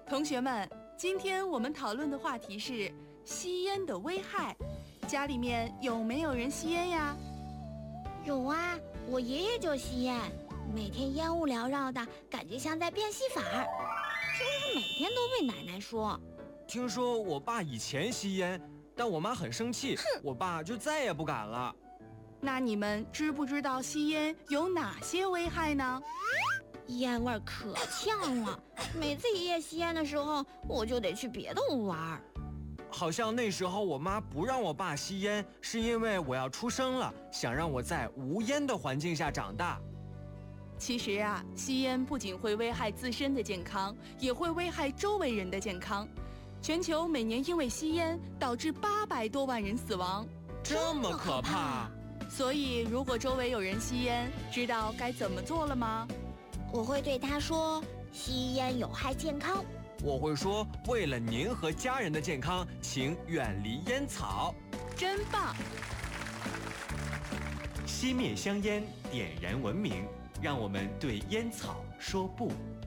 同学们，今天我们讨论的话题是吸烟的危害。家里面有没有人吸烟呀？ 有啊，我爷爷就吸烟，每天烟雾缭绕的，感觉像在变戏法儿，几乎是每天都被奶奶说。 听说我爸以前吸烟，但我妈很生气，我爸就再也不敢了。 那你们知不知道吸烟有哪些危害呢？ 烟味可呛了，每次爷爷吸烟的时候，我就得去别的屋玩。 好像那时候我妈不让我爸吸烟，是因为我要出生了，想让我在无烟的环境下长大。 其实啊，吸烟不仅会危害自身的健康，也会危害周围人的健康。全球每年因为吸烟导致800多万人死亡， 这么可怕！ 所以如果周围有人吸烟，知道该怎么做了吗？ 我会对他说，吸烟有害健康。 我会说，为了您和家人的健康，请远离烟草。 真棒！ 熄灭香烟，点燃文明，让我们对烟草说不。